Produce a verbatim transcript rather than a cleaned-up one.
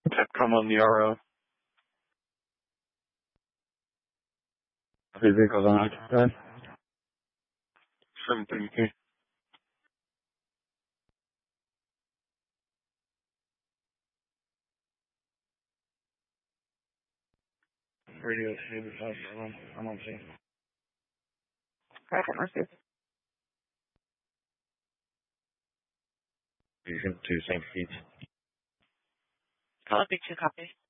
Come on the R O. Three vehicles on occupied. seven thirty-three. Radio eighty-five. I'm on scene. Second receive. You can do Saint Pete. Call it big two copy.